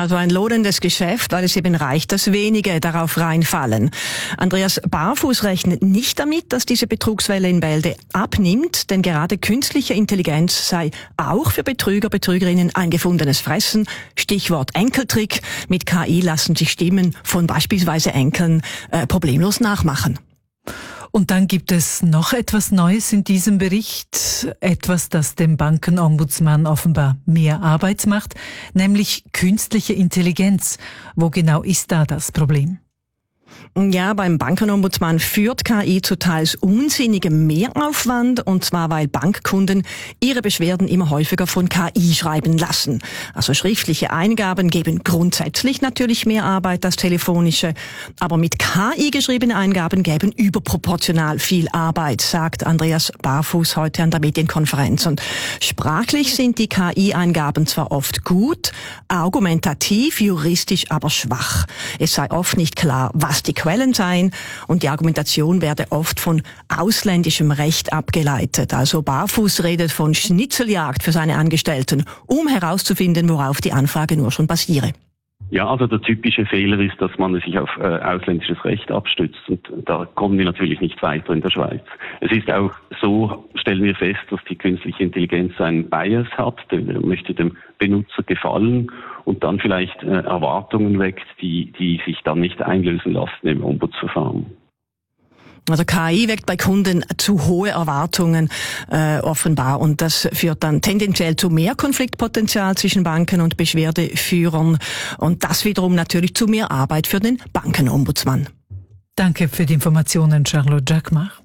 Also ein lohnendes Geschäft, weil es eben reicht, dass wenige darauf reinfallen. Andreas Barfuß rechnet nicht damit, dass diese Betrugswelle in Bälde abnimmt, denn gerade künstliche Intelligenz sei auch für Betrüger, Betrügerinnen ein gefundenes Fressen. Stichwort Enkeltrick. Mit KI lassen sich Stimmen von beispielsweise Enkeln problemlos nachmachen. Und dann gibt es noch etwas Neues in diesem Bericht, etwas, das dem Bankenombudsmann offenbar mehr Arbeit macht, nämlich künstliche Intelligenz. Wo genau ist da das Problem? Ja, beim Bankenombudsmann führt KI zu teils unsinnigem Mehraufwand, und zwar weil Bankkunden ihre Beschwerden immer häufiger von KI schreiben lassen. Also schriftliche Eingaben geben grundsätzlich natürlich mehr Arbeit als telefonische, aber mit KI geschriebene Eingaben geben überproportional viel Arbeit, sagt Andreas Barfuß heute an der Medienkonferenz. Und sprachlich sind die KI-Eingaben zwar oft gut, argumentativ, juristisch aber schwach. Es sei oft nicht klar, was die Quellen seien, und die Argumentation werde oft von ausländischem Recht abgeleitet. Also Barfuß redet von Schnitzeljagd für seine Angestellten, um herauszufinden, worauf die Anfrage nur schon basiere. Ja, also der typische Fehler ist, dass man sich auf ausländisches Recht abstützt, und da kommen wir natürlich nicht weiter in der Schweiz. Es ist auch so, stellen wir fest, dass die künstliche Intelligenz einen Bias hat, der möchte dem Benutzer gefallen und dann vielleicht Erwartungen weckt, die sich dann nicht einlösen lassen im Ombudsverfahren. Also KI weckt bei Kunden zu hohe Erwartungen offenbar, und das führt dann tendenziell zu mehr Konfliktpotenzial zwischen Banken und Beschwerdeführern, und das wiederum natürlich zu mehr Arbeit für den Bankenombudsmann. Danke für die Informationen, Charlotte Jacquemart.